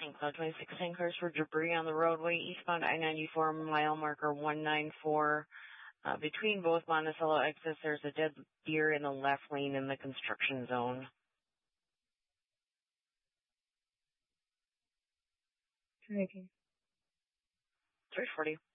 St. Cloud 26 tankers for debris on the roadway eastbound I-94 mile marker 194. Between both Monticello exits, there's a dead deer in the left lane in the construction zone. Making. 340.